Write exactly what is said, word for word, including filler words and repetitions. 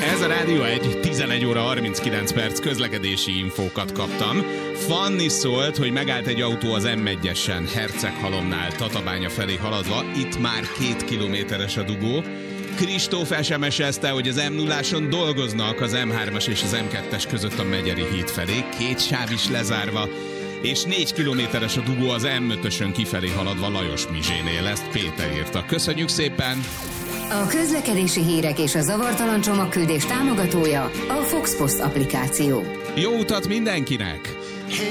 Ez a Rádió egy, tizenegy óra harminckilenc perc, közlekedési infókat kaptam. Fanni szólt, hogy megállt egy autó az em egyesen Herceghalomnál Tatabánya felé haladva, itt már két kilométeres a dugó. Kristóf es em es-ezte, hogy az em nulláson dolgoznak az em hármas és az em kettes között a Megyeri híd felé, két sáv is lezárva, és négy kilométeres a dugó az em ötösön kifelé haladva Lajos Mizsénél, ezt Péter írta. Köszönjük szépen! A közlekedési hírek és a zavartalan csomagküldés támogatója a Fox Post applikáció. Jó utat mindenkinek!